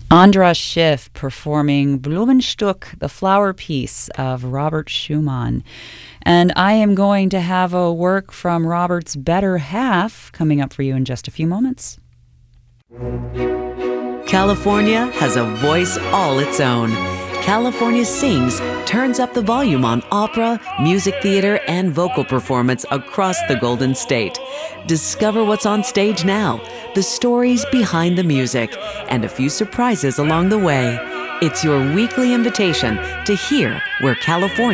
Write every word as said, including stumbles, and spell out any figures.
Andras Schiff performing Blumenstück, the flower piece of Robert Schumann. And I am going to have a work from Robert's better half coming up for you in just a few moments. California has a voice all its own. California Sings turns up the volume on opera, music theater, and vocal performance across the Golden State. Discover what's on stage now, the stories behind the music, and a few surprises along the way. It's your weekly invitation to hear where California